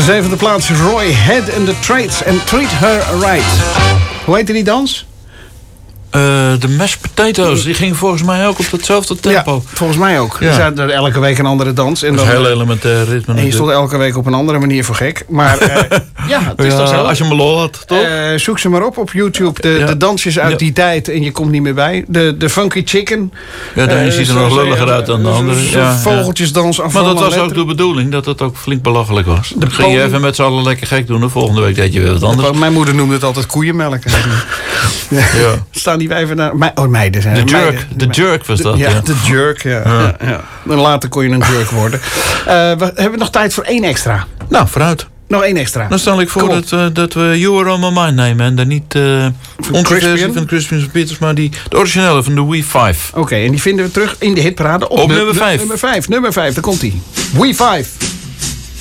de 7e plaats Roy Head and the Trades and Treat Her Right. Hoe heette die dans? De mashed potatoes, die ging volgens mij ook op hetzelfde tempo. Ja, volgens mij ook. Ja. Er zaten er elke week een andere dans. En dat is een heel elementair ritme. En je stond elke week op een andere manier voor gek. Maar ja, het is toch zo. Als je me lol had, toch? Zoek ze maar op YouTube. De dansjes uit die tijd en je komt niet meer bij. De Funky Chicken. Ja, de ene ziet er nog lulliger uit dan de andere. Vogeltjesdans. Maar dat was ook de bedoeling, dat het ook flink belachelijk was. Dan ging je even met z'n allen lekker gek doen. De volgende week deed je weer wat anders. Mijn moeder noemde het altijd koeienmelk. Ja. Staan die wijven naar... meiden zijn de jerk was dat. Ja, de jerk, ja. En later kon je een jerk worden. We hebben nog tijd voor 1 extra. Nou, vooruit. Nog 1 extra. Dan stel ik voor dat we You Are On My Mind nemen. En dan niet onze versie van Crispian Peters, maar de originele van de We 5. Oké, en die vinden we terug in de hitparade op nummer 5. Nummer 5, daar komt-ie. We 5.